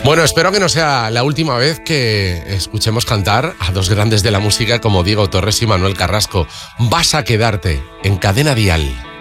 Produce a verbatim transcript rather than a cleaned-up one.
Bueno, espero que no sea la última vez que escuchemos cantar a dos grandes de la música como Diego Torres y Manuel Carrasco. Vas a quedarte en Cadena Dial.